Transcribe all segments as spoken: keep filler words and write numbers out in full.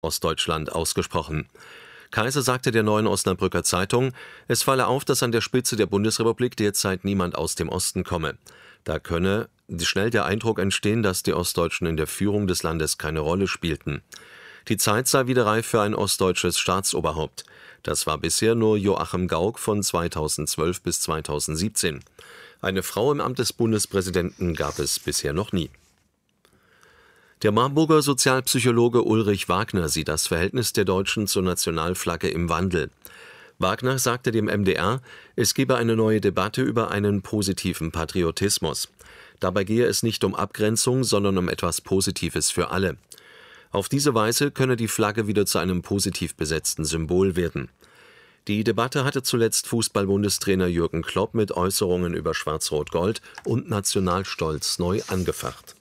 Ostdeutschland ausgesprochen. Kaiser sagte der Neuen Osnabrücker Zeitung, es falle auf, dass an der Spitze der Bundesrepublik derzeit niemand aus dem Osten komme. Da könne schnell der Eindruck entstehen, dass die Ostdeutschen in der Führung des Landes keine Rolle spielten. Die Zeit sei wieder reif für ein ostdeutsches Staatsoberhaupt. Das war bisher nur Joachim Gauck von zweitausendzwölf bis zweitausendsiebzehn. Eine Frau im Amt des Bundespräsidenten gab es bisher noch nie. Der Marburger Sozialpsychologe Ulrich Wagner sieht das Verhältnis der Deutschen zur Nationalflagge im Wandel. Wagner sagte dem M D R, es gebe eine neue Debatte über einen positiven Patriotismus. Dabei gehe es nicht um Abgrenzung, sondern um etwas Positives für alle. Auf diese Weise könne die Flagge wieder zu einem positiv besetzten Symbol werden. Die Debatte hatte zuletzt Fußball-Bundestrainer Jürgen Klopp mit Äußerungen über Schwarz-Rot-Gold und Nationalstolz neu angefacht.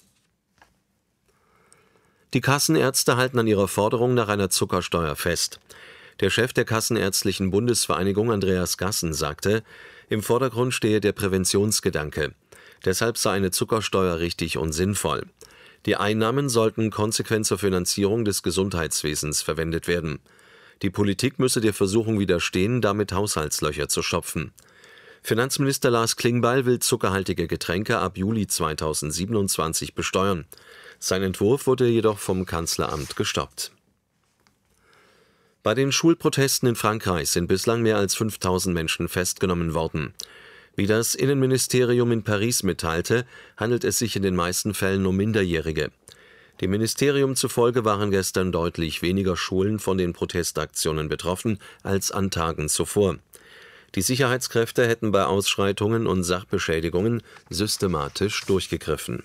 Die Kassenärzte halten an ihrer Forderung nach einer Zuckersteuer fest. Der Chef der Kassenärztlichen Bundesvereinigung, Andreas Gassen, sagte, im Vordergrund stehe der Präventionsgedanke. Deshalb sei eine Zuckersteuer richtig und sinnvoll. Die Einnahmen sollten konsequent zur Finanzierung des Gesundheitswesens verwendet werden. Die Politik müsse der Versuchung widerstehen, damit Haushaltslöcher zu stopfen. Finanzminister Lars Klingbeil will zuckerhaltige Getränke ab Juli zweitausendsiebenundzwanzig besteuern. Sein Entwurf wurde jedoch vom Kanzleramt gestoppt. Bei den Schulprotesten in Frankreich sind bislang mehr als fünftausend Menschen festgenommen worden. Wie das Innenministerium in Paris mitteilte, handelt es sich in den meisten Fällen um Minderjährige. Dem Ministerium zufolge waren gestern deutlich weniger Schulen von den Protestaktionen betroffen als an Tagen zuvor. Die Sicherheitskräfte hätten bei Ausschreitungen und Sachbeschädigungen systematisch durchgegriffen.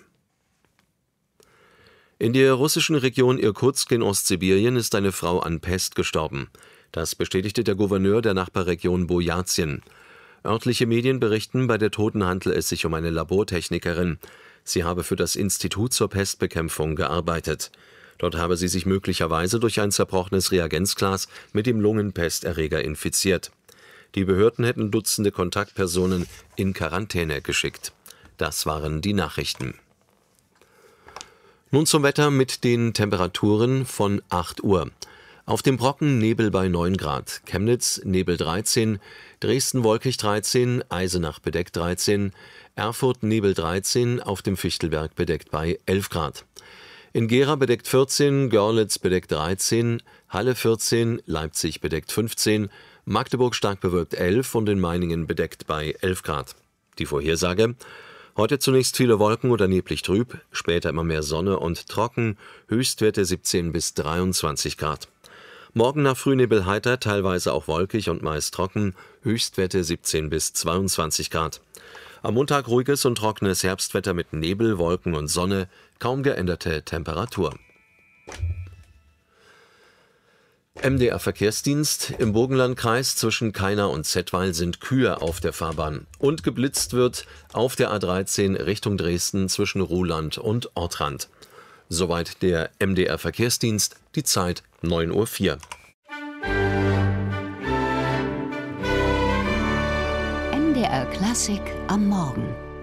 In der russischen Region Irkutsk in Ostsibirien ist eine Frau an Pest gestorben. Das bestätigte der Gouverneur der Nachbarregion Bojatzien. Örtliche Medien berichten, bei der Toten handle es sich um eine Labortechnikerin. Sie habe für das Institut zur Pestbekämpfung gearbeitet. Dort habe sie sich möglicherweise durch ein zerbrochenes Reagenzglas mit dem Lungenpesterreger infiziert. Die Behörden hätten Dutzende Kontaktpersonen in Quarantäne geschickt. Das waren die Nachrichten. Nun zum Wetter mit den Temperaturen von acht Uhr. Auf dem Brocken Nebel bei neun Grad, Chemnitz Nebel dreizehn, Dresden wolkig dreizehn, Eisenach bedeckt dreizehn, Erfurt Nebel dreizehn, auf dem Fichtelberg bedeckt bei elf Grad. In Gera bedeckt vierzehn, Görlitz bedeckt dreizehn, Halle vierzehn, Leipzig bedeckt fünfzehn, Magdeburg stark bewölkt elf und in Meiningen bedeckt bei elf Grad. Die Vorhersage: Heute zunächst viele Wolken oder neblig trüb, später immer mehr Sonne und trocken, Höchstwerte siebzehn bis dreiundzwanzig Grad. Morgen nach Frühnebel heiter, teilweise auch wolkig und meist trocken, Höchstwerte siebzehn bis zweiundzwanzig Grad. Am Montag ruhiges und trockenes Herbstwetter mit Nebel, Wolken und Sonne, kaum geänderte Temperatur. M D R-Verkehrsdienst: Im Burgenlandkreis zwischen Kaina und Zettweil sind Kühe auf der Fahrbahn. Und geblitzt wird auf der A dreizehn Richtung Dresden zwischen Ruhland und Ortrand. Soweit der M D R-Verkehrsdienst, die Zeit neun Uhr vier. M D R Klassik am Morgen.